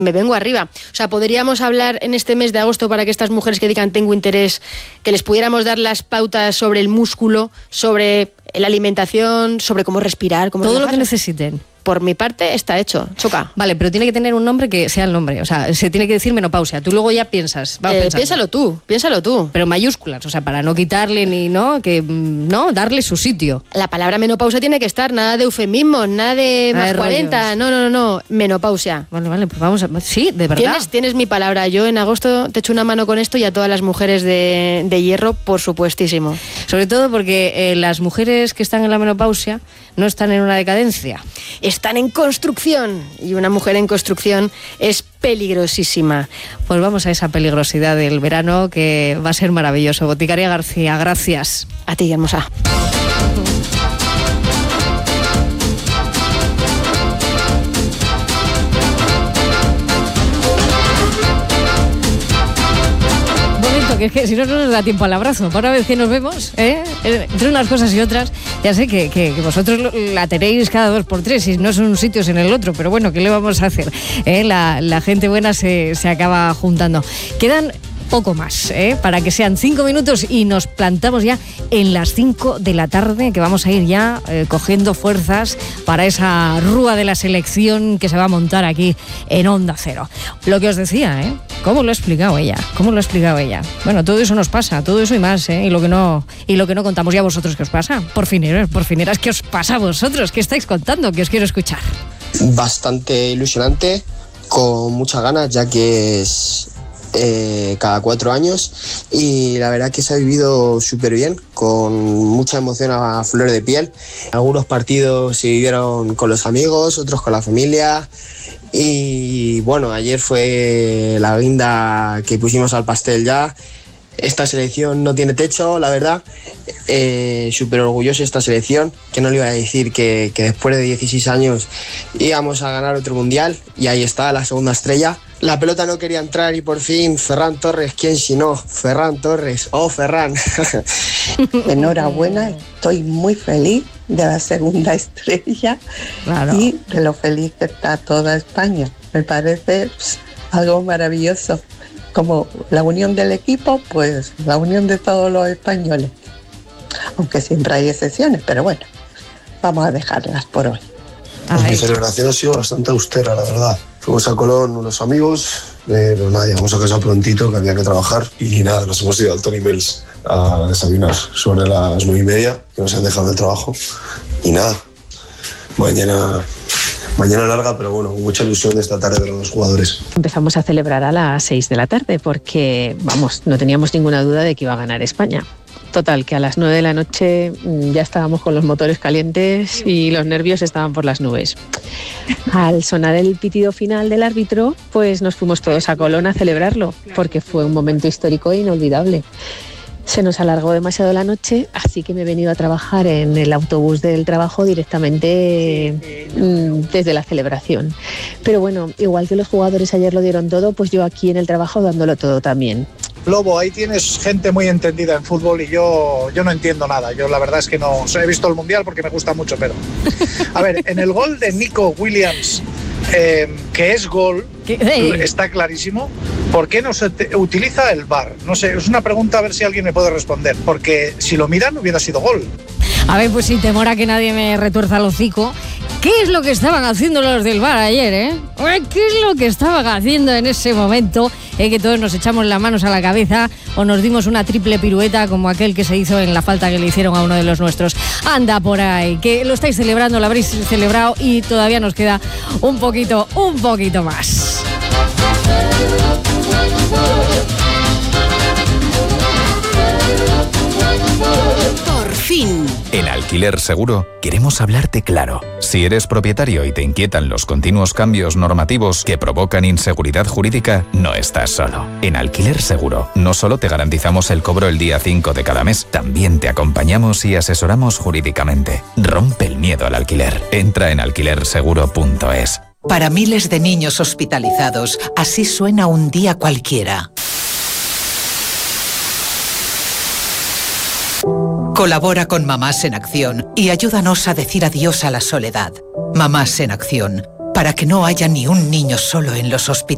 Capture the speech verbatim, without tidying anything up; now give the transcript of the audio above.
me vengo arriba. O sea, podríamos hablar en este mes de agosto para que estas mujeres que digan tengo interés, que les pudiéramos dar las pautas sobre el músculo, sobre la alimentación, sobre cómo respirar, cómo todo relajarse. Lo que necesiten. Por mi parte está hecho, Choca. Vale, pero tiene que tener un nombre que sea el nombre, o sea, se tiene que decir menopausia. Tú luego ya piensas, va eh, piénsalo tú, piénsalo tú. Pero mayúsculas, o sea, para no quitarle ni, ¿no? Que, no, darle su sitio. La palabra menopausia tiene que estar, nada de eufemismos, nada de más cuarenta, no, no, no, no, menopausia. Vale, vale, pues vamos a... Sí, de verdad. Tienes, tienes mi palabra, yo en agosto te echo una mano con esto y a todas las mujeres de, de hierro, por supuestísimo. Sobre todo porque eh, las mujeres que están en la menopausia no están en una decadencia. Están en construcción. Y una mujer en construcción es peligrosísima. Pues vamos a esa peligrosidad del verano que va a ser maravilloso. Boticaria García, gracias. A ti, hermosa. Que es que si no, no nos da tiempo al abrazo. Para una vez que nos vemos, ¿eh? entre unas cosas y otras, ya sé que, que, que vosotros la tenéis cada dos por tres y no son sitios en el otro, pero bueno, ¿qué le vamos a hacer? ¿Eh? La, la gente buena se, se acaba juntando. Quedan poco más, ¿eh? para que sean cinco minutos y nos plantamos ya en las cinco de la tarde, que vamos a ir ya eh, cogiendo fuerzas para esa rúa de la selección que se va a montar aquí en Onda Cero. Lo que os decía, ¿eh? ¿Cómo lo ha explicado ella? ¿Cómo lo ha explicado ella? Bueno, todo eso nos pasa, todo eso y más, ¿eh? Y lo que no, y lo que no contamos. ¿Y a vosotros qué os pasa? Por fineras, por fineras, ¿qué os pasa a vosotros? ¿Qué estáis contando? Que os quiero escuchar. Bastante ilusionante, con muchas ganas, ya que es eh, cada cuatro años y la verdad que se ha vivido súper bien, con mucha emoción a flor de piel. Algunos partidos se vivieron con los amigos, otros con la familia. Y bueno, ayer fue la guinda que pusimos al pastel ya. Esta selección no tiene techo, la verdad. Eh, súper orgulloso de esta selección, que no le iba a decir que, que después de dieciséis años íbamos a ganar otro mundial. Y ahí está, la segunda estrella. La pelota no quería entrar y por fin Ferran Torres, ¿quién si no? Ferran Torres, oh Ferran. Enhorabuena, estoy muy feliz de la segunda estrella, claro, y de lo feliz que está toda España. Me parece pss, algo maravilloso. Como la unión del equipo, pues la unión de todos los españoles. Aunque siempre hay excepciones, pero bueno, vamos a dejarlas por hoy. Pues mi celebración ha sido bastante austera, la verdad. Fuimos a Colón unos amigos, pero nada, llegamos a casa prontito, que había que trabajar. Y nada, nos hemos ido al Tony Mills a desayunar sobre las nueve y media, que nos han dejado del trabajo. Y nada, mañana... Mañana larga, pero bueno, mucha ilusión de esta tarde de los jugadores. Empezamos a celebrar a las seis de la tarde porque, vamos, no teníamos ninguna duda de que iba a ganar España. Total, que a las nueve de la noche ya estábamos con los motores calientes y los nervios estaban por las nubes. Al sonar el pitido final del árbitro, pues nos fuimos todos a Colón a celebrarlo, porque fue un momento histórico e inolvidable. Se nos alargó demasiado la noche, así que me he venido a trabajar en el autobús del trabajo directamente mmm, desde la celebración. Pero bueno, igual que los jugadores ayer lo dieron todo, pues yo aquí en el trabajo dándolo todo también. Lobo, ahí tienes gente muy entendida en fútbol y yo, yo no entiendo nada. Yo la verdad es que no o sea, he visto el Mundial porque me gusta mucho, pero... A ver, en el gol de Nico Williams, eh, que es gol, está clarísimo. ¿Por qué no se te utiliza el V A R? No sé, es una pregunta a ver si alguien me puede responder, porque si lo miran hubiera sido gol. A ver, pues sin temor a que nadie me retuerza el hocico, ¿qué es lo que estaban haciendo los del V A R ayer, eh? ¿Qué es lo que estaban haciendo en ese momento? Eh, que todos nos echamos las manos a la cabeza o nos dimos una triple pirueta como aquel que se hizo en la falta que le hicieron a uno de los nuestros. Anda por ahí, que lo estáis celebrando, lo habréis celebrado y todavía nos queda un poquito, un poquito más. Por fin. En Alquiler Seguro queremos hablarte claro. Si eres propietario y te inquietan los continuos cambios normativos que provocan inseguridad jurídica, no estás solo. En Alquiler Seguro no solo te garantizamos el cobro el día cinco de cada mes, también te acompañamos y asesoramos jurídicamente. Rompe el miedo al alquiler. Entra en alquiler seguro punto es. Para miles de niños hospitalizados, así suena un día cualquiera. Colabora con Mamás en Acción y ayúdanos a decir adiós a la soledad. Mamás en Acción, para que no haya ni un niño solo en los hospitales.